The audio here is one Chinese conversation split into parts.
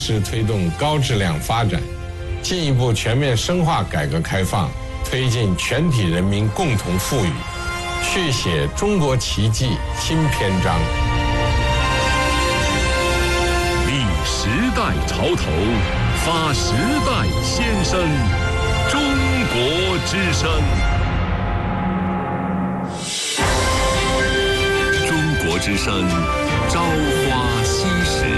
是推动高质量发展，进一步全面深化改革开放，推进全体人民共同富裕，续写中国奇迹新篇章。 立时代潮头，发时代先声，中国之声。中国之声，朝花夕拾。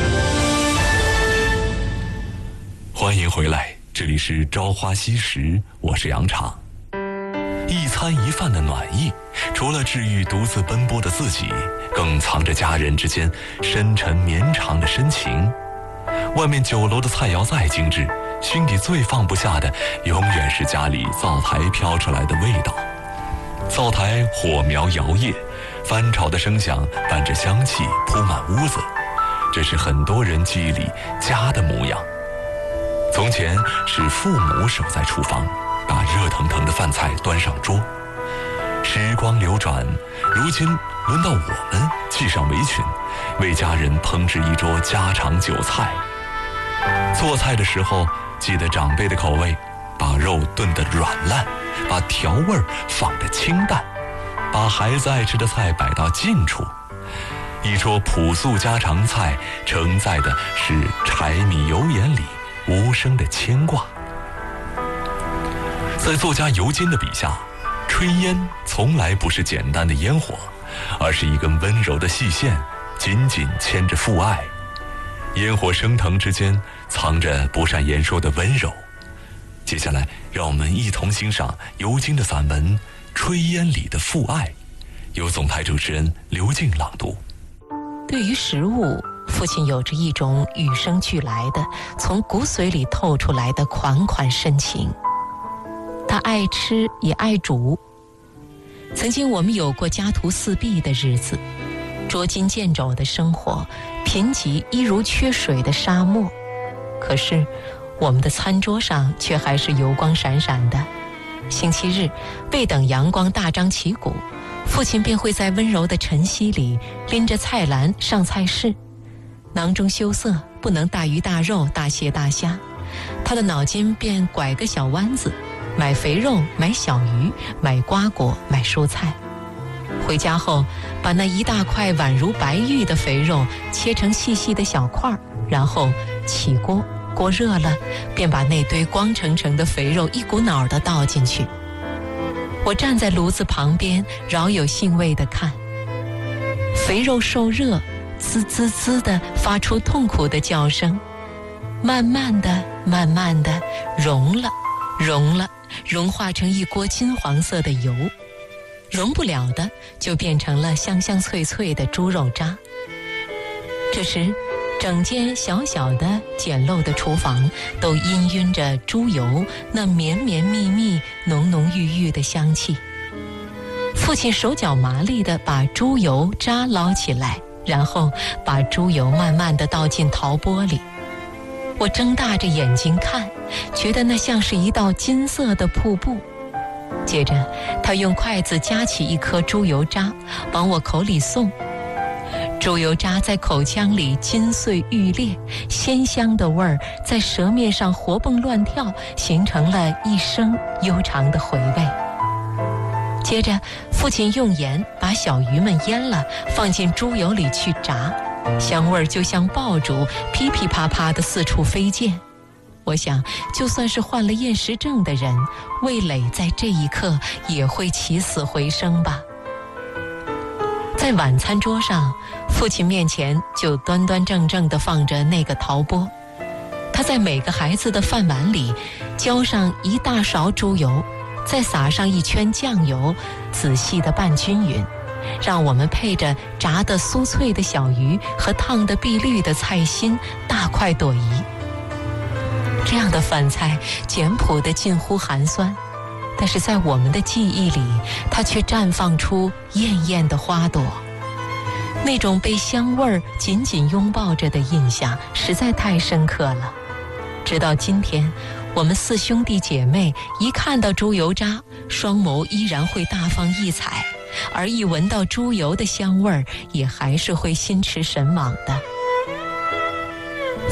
欢迎回来，这里是朝花夕拾，我是杨昶。一餐一饭的暖意，除了治愈独自奔波的自己，更藏着家人之间深沉绵长的深情。外面酒楼的菜肴再精致，心底最放不下的永远是家里灶台飘出来的味道。灶台火苗摇曳，翻炒的声响伴着香气铺满屋子，这是很多人记忆里家的模样。从前是父母守在厨房，把热腾腾的饭菜端上桌。时光流转，如今轮到我们系上围裙，为家人烹制一桌家常酒菜。做菜的时候，记得长辈的口味，把肉炖得软烂，把调味放得清淡，把孩子爱吃的菜摆到近处。一桌朴素家常菜，承载的是柴米油盐里无声的牵挂。在作家尤金的笔下，炊烟从来不是简单的烟火，而是一根温柔的细线，紧紧牵着父爱。烟火升腾之间，藏着不善言说的温柔。接下来，让我们一同欣赏尤金的散文《炊烟里的父爱》，由总台主持人刘静朗读。 对于食物，父亲有着一种与生俱来的、从骨髓里透出来的款款深情。他爱吃也爱煮。曾经我们有过家徒四壁的日子，捉襟见肘的生活，贫瘠一如缺水的沙漠。可是我们的餐桌上却还是油光闪闪的。星期日，未等阳光大张旗鼓，父亲便会在温柔的晨曦里拎着菜篮上菜市，囊中羞涩，不能大鱼大肉大蟹大虾，他的脑筋便拐个小弯子，买肥肉，买小鱼，买瓜果，买蔬菜。回家后，把那一大块宛如白玉的肥肉切成细细的小块，然后起锅，锅热了，便把那堆光澄澄的肥肉一股脑地倒进去。我站在炉子旁边，饶有兴味地看。肥肉受热，滋滋滋地发出痛苦的叫声，慢慢地融了，融化成一锅金黄色的油。融不了的就变成了香香脆脆的猪肉渣。这时整间小小的简陋的厨房都氤氲着猪油那绵绵密密浓浓郁郁的香气。父亲手脚麻利地把猪油渣捞起来，然后把猪油慢慢地倒进陶钵里。我睁大着眼睛看，觉得那像是一道金色的瀑布。接着他用筷子夹起一颗猪油渣往我口里送，猪油渣在口腔里金穗欲裂，鲜香的味儿在舌面上活蹦乱跳，形成了一生悠长的回味。接着父亲用盐把小鱼们腌了，放进猪油里去炸，香味儿就像爆竹噼噼啪啪地四处飞溅。我想就算是患了厌食症的人，味蕾在这一刻也会起死回生吧。在晚餐桌上，父亲面前就端端正正地放着那个陶钵，他在每个孩子的饭碗里浇上一大勺猪油，再撒上一圈酱油，仔细地拌均匀，让我们配着炸得酥脆的小鱼和烫得碧绿的菜心大快朵颐。这样的饭菜简朴得近乎寒酸，但是在我们的记忆里，它却绽放出艳艳的花朵。那种被香味儿紧紧拥抱着的印象实在太深刻了。直到今天，我们四兄弟姐妹一看到猪油渣，双眸依然会大放异彩，而一闻到猪油的香味儿，也还是会心驰神往的。父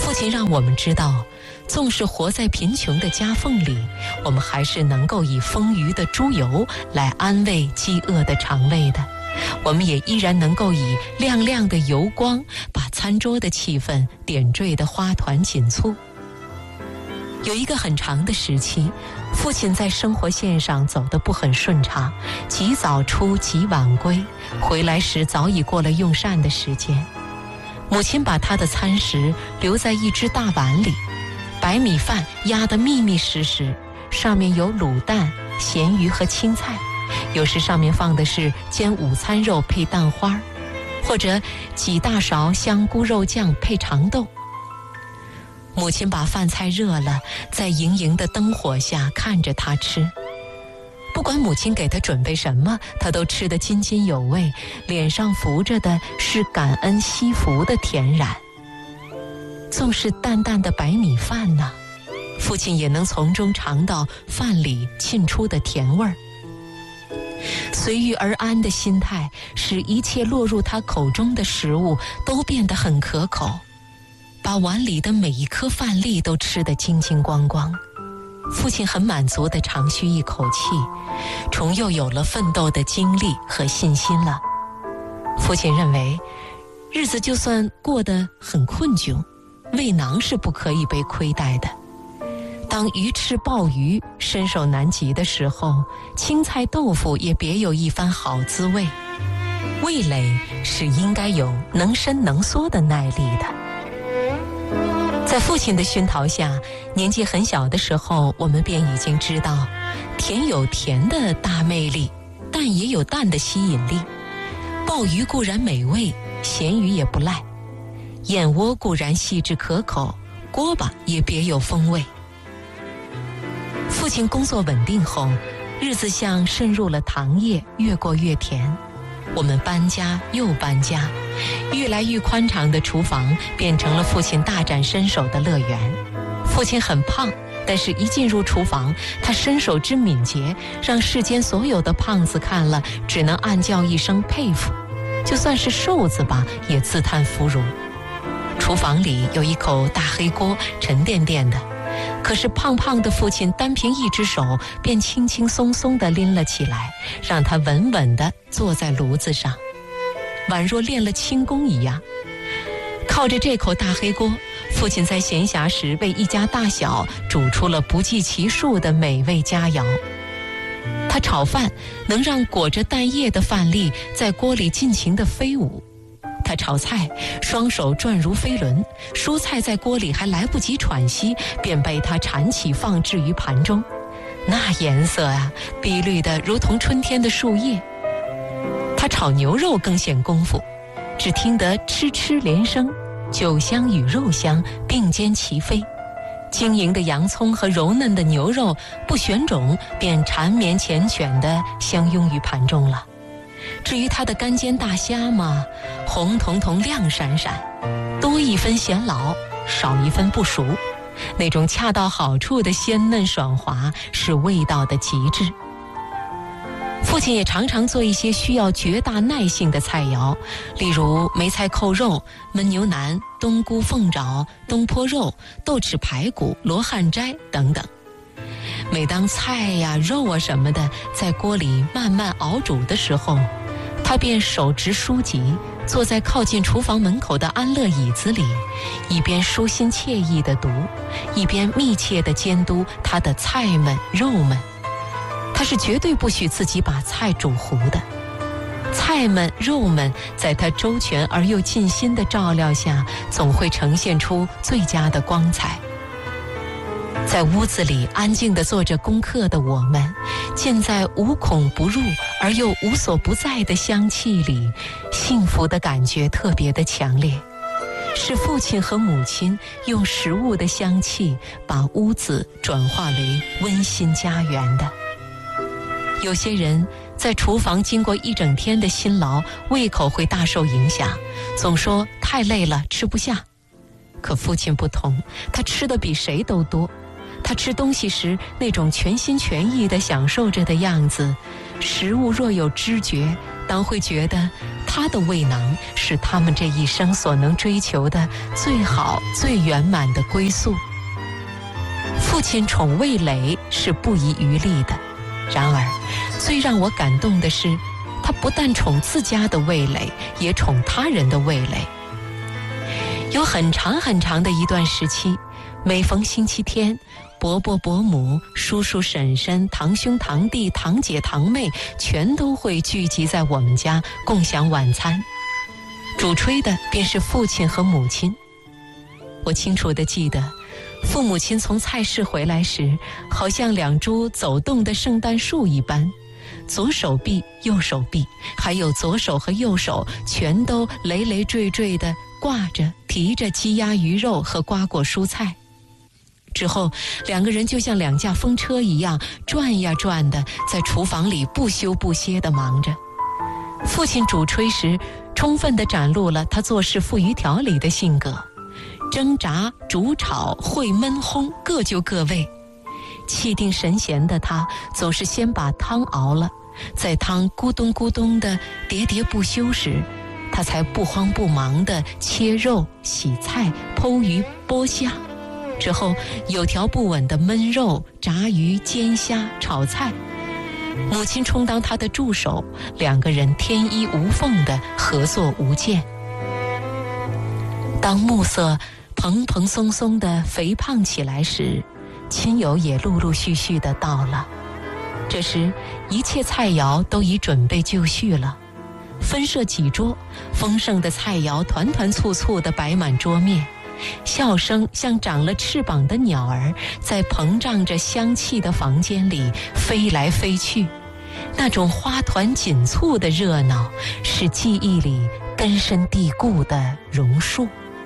父亲让我们知道，纵是活在贫穷的夹缝里，我们还是能够以丰腴的猪油来安慰饥饿的肠胃的。我们也依然能够以亮亮的油光把餐桌的气氛点缀得花团锦簇。有一个很长的时期，父亲在生活线上走得不很顺畅，极早出极晚归，回来时早已过了用膳的时间。母亲把他的餐食留在一只大碗里，白米饭压得密密实实，上面有卤蛋、咸鱼和青菜，有时上面放的是煎午餐肉配蛋花，或者几大勺香菇肉酱配长豆。母亲把饭菜热了，在莹莹的灯火下看着他吃。不管母亲给他准备什么，他都吃得津津有味，脸上浮着的是感恩惜福的恬然。纵是淡淡的白米饭呢，父亲也能从中尝到饭里沁出的甜味儿。随遇而安的心态，使一切落入他口中的食物都变得很可口，把碗里的每一颗饭粒都吃得精精光光。父亲很满足地长吁一口气，重又有了奋斗的精力和信心了。父亲认为，日子就算过得很困窘，胃囊是不可以被亏待的。当鱼翅鲍鱼伸手难及的时候，青菜豆腐也别有一番好滋味。味蕾是应该有能伸能缩的耐力的。在父亲的熏陶下，年纪很小的时候，我们便已经知道，甜有甜的大魅力，淡也有淡的吸引力。鲍鱼固然美味，咸鱼也不赖；燕窝固然细致可口，锅巴也别有风味。父亲工作稳定后，日子像渗入了糖液，越过越甜。我们搬家又搬家，越来越宽敞的厨房变成了父亲大展身手的乐园。父亲很胖，但是一进入厨房，他身手之敏捷，让世间所有的胖子看了只能暗叫一声佩服，就算是瘦子吧，也自叹弗如。厨房里有一口大黑锅，沉甸甸的，可是胖胖的父亲单凭一只手便轻轻松松地拎了起来，让他稳稳地坐在炉子上，宛若练了轻功一样。靠着这口大黑锅，父亲在闲暇时为一家大小煮出了不计其数的美味佳肴。他炒饭能让裹着蛋液的饭粒在锅里尽情地飞舞，他炒菜双手转如飞轮，蔬菜在锅里还来不及喘息，便被他铲起放置于盘中，那颜色啊，碧绿的如同春天的树叶。他炒牛肉更显功夫，只听得哧哧连声，酒香与肉香并肩齐飞，晶莹的洋葱和柔嫩的牛肉不选种便缠绵缱绻地相拥于盘中了。至于他的干煎大虾嘛，红彤彤亮闪闪，多一分显老，少一分不熟，那种恰到好处的鲜嫩爽滑是味道的极致。父亲也常常做一些需要绝大耐性的菜肴，例如梅菜扣肉、焖牛腩、冬菇凤爪、东坡肉、豆豉排骨、罗汉斋等等。每当菜呀、肉啊什么的在锅里慢慢熬煮的时候，他便手执书籍，坐在靠近厨房门口的安乐椅子里，一边舒心惬意地读，一边密切地监督他的菜们肉们。他是绝对不许自己把菜煮糊的。菜们肉们在他周全而又尽心的照料下，总会呈现出最佳的光彩。在屋子里安静地做着功课的我们，浸在无孔不入而又无所不在的香气里，幸福的感觉特别的强烈，是父亲和母亲用食物的香气把屋子转化为温馨家园的。有些人在厨房经过一整天的辛劳，胃口会大受影响，总说太累了吃不下。可父亲不同，他吃的比谁都多。他吃东西时那种全心全意地享受着的样子，食物若有知觉， 当会觉得他的味囊是他们这一生所能追求的最好、最圆满的归宿。父亲宠味蕾是不遗余力的，然而最让我感动的是，他不但宠自家的味蕾，也宠他人的味蕾。有很长很长的一段时期，每逢星期天，伯伯伯母、叔叔婶婶、堂兄堂弟、堂姐堂妹全都会聚集在我们家共享晚餐，主炊的便是父亲和母亲。我清楚地记得，父母亲从菜市回来时，好像两株走动的圣诞树一般，左手臂、右手臂，还有左手和右手，全都累累赘赘地挂着、提着鸡鸭鱼肉和瓜果蔬菜。之后，两个人就像两架风车一样转呀转的，在厨房里不休不歇地忙着。父亲主炊时，充分地展露了他做事富于条理的性格。蒸炸、煮炒、烩焖烘，各就各位。气定神闲的他，总是先把汤熬了，在汤咕咚咕咚的喋喋不休时，他才不慌不忙地切肉、洗菜、剖鱼、剥虾。之后有条不紊的焖肉、炸鱼、煎虾、炒菜。母亲充当他的助手，两个人天衣无缝地合作无间。当暮色蓬蓬松松地肥胖起来时，亲友也陆陆续续地到了。这时一切菜肴都已准备就绪了，分设几桌，丰盛的菜肴团团簇簇地摆满桌面，笑声像长了翅膀的鸟儿，在膨胀着香气的房间里飞来飞去。那种花团锦簇的热闹，是记忆里根深蒂固的榕树。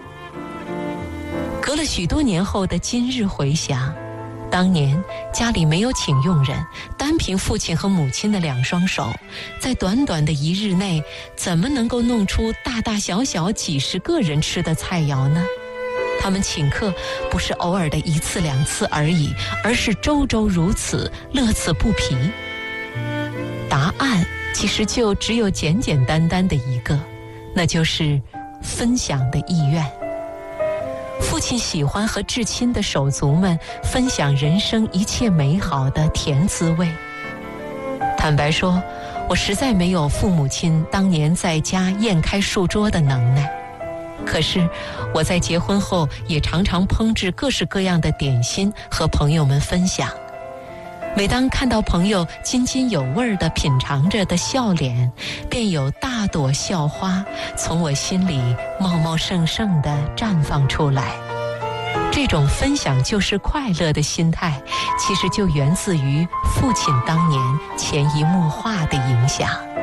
隔了许多年后的今日回想，当年家里没有请佣人，单凭父亲和母亲的两双手，在短短的一日内，怎么能够弄出大大小小几十个人吃的菜肴呢？他们请客不是偶尔的一次两次而已，而是周周如此，乐此不疲。答案其实就只有简简单单的一个，那就是分享的意愿。父亲喜欢和至亲的手足们分享人生一切美好的甜滋味。坦白说，我实在没有父母亲当年在家宴开数桌的能耐，可是我在结婚后也常常烹制各式各样的点心和朋友们分享。每当看到朋友津津有味地品尝着的笑脸，便有大朵笑花从我心里茂茂盛盛地绽放出来。这种分享就是快乐的心态，其实就源自于父亲当年潜移默化的影响。